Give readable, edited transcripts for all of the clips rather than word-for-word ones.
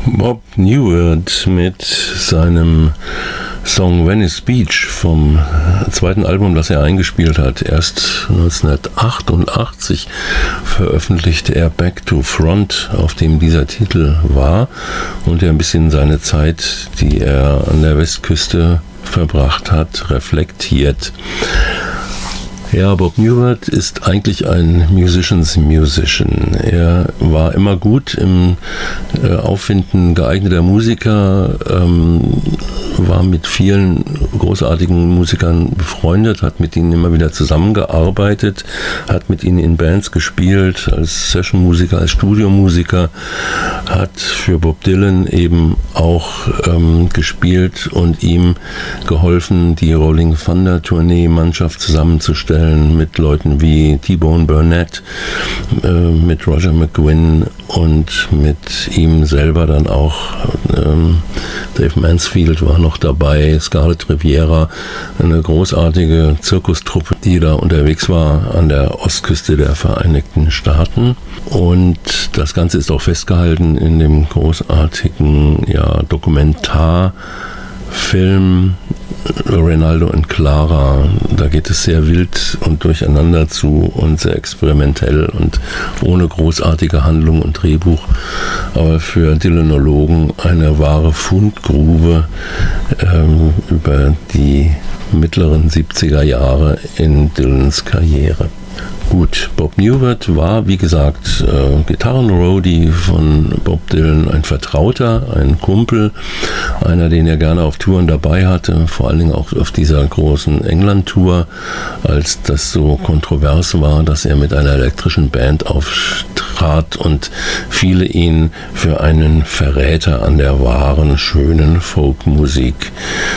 Bob Newhart mit seinem Song Venice Beach vom zweiten Album, das er eingespielt hat. Erst 1988 veröffentlichte er Back to Front, auf dem dieser Titel war und der ein bisschen seine Zeit, die er an der Westküste verbracht hat, reflektiert. Ja, Bob Newhart ist eigentlich ein Musician's Musician. Er war immer gut im Auffinden geeigneter Musiker, war mit vielen großartigen Musikern befreundet, hat mit ihnen immer wieder zusammengearbeitet, hat mit ihnen in Bands gespielt, als Sessionmusiker, als Studiomusiker, hat für Bob Dylan eben auch gespielt und ihm geholfen, die Rolling Thunder Tournee-Mannschaft zusammenzustellen mit Leuten wie T-Bone Burnett, mit Roger McGuinn und mit ihm selber dann auch Dave Mansfield war noch dabei, Scarlett Riviera, eine großartige Zirkustruppe, die da unterwegs war an der Ostküste der Vereinigten Staaten. Und das Ganze ist auch festgehalten in dem großartigen Dokumentarfilm Rinaldo und Clara. Da geht es sehr wild und durcheinander zu und sehr experimentell und ohne großartige Handlung und Drehbuch, aber für Dylanologen eine wahre Fundgrube über die mittleren 70er Jahre in Dylans Karriere. Gut, Bob Newhart war, wie gesagt, Gitarrenroadie von Bob Dylan, ein Vertrauter, ein Kumpel, einer, den er gerne auf Touren dabei hatte, vor allen Dingen auch auf dieser großen England-Tour, als das so kontrovers war, dass er mit einer elektrischen Band auftrat und viele ihn für einen Verräter an der wahren, schönen Folkmusik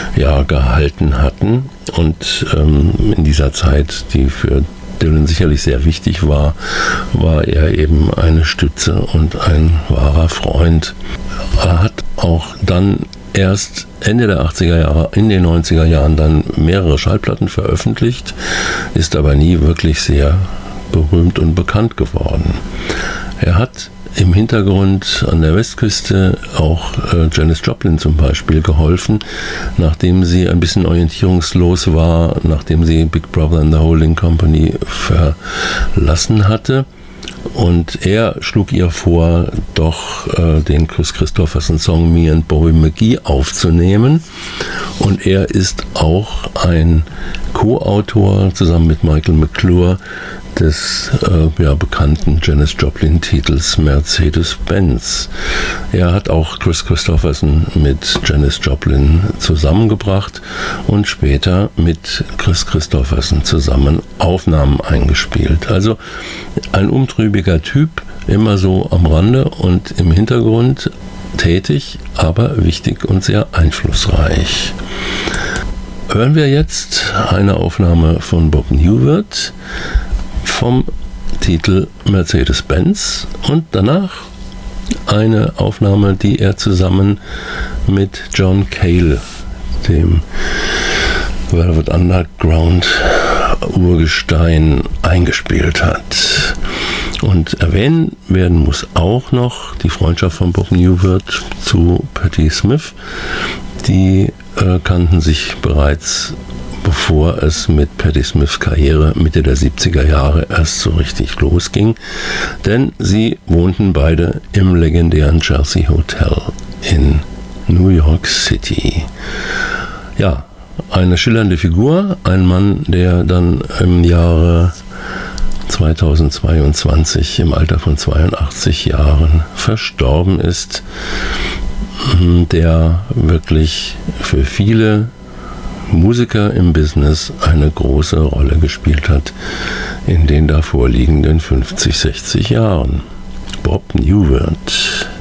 gehalten hatten. Und in dieser Zeit, die für Dylan sicherlich sehr wichtig war, war er eben eine Stütze und ein wahrer Freund. Er hat auch dann erst Ende der 80er Jahre, in den 90er Jahren dann mehrere Schallplatten veröffentlicht, ist aber nie wirklich sehr berühmt und bekannt geworden. Er hat im Hintergrund an der Westküste auch Janis Joplin zum Beispiel geholfen, nachdem sie ein bisschen orientierungslos war, nachdem sie Big Brother and the Holding Company verlassen hatte. Und er schlug ihr vor, doch den Kris Kristofferson-Song Me and Bobby McGee aufzunehmen. Und er ist auch ein Co-Autor zusammen mit Michael McClure des bekannten Janis Joplin-Titels Mercedes-Benz. Er hat auch Kris Kristofferson mit Janis Joplin zusammengebracht und später mit Kris Kristofferson zusammen Aufnahmen eingespielt. Also ein umtriebiger Typ, immer so am Rande und im Hintergrund tätig, aber wichtig und sehr einflussreich. Hören wir jetzt eine Aufnahme von Bob Newhart vom Titel Mercedes-Benz und danach eine Aufnahme, die er zusammen mit John Cale, dem Velvet Underground Urgestein, eingespielt hat. Und erwähnen werden muss auch noch die Freundschaft von Bob Newhart zu Patti Smith. Die kannten sich bereits, bevor es mit Patti Smiths Karriere Mitte der 70er Jahre erst so richtig losging, denn sie wohnten beide im legendären Chelsea Hotel in New York City. Ja, eine schillernde Figur, ein Mann, der dann im Jahre 2022 im Alter von 82 Jahren verstorben ist, der wirklich für viele Musiker im Business eine große Rolle gespielt hat in den davor liegenden 50, 60 Jahren. Bob Newhart.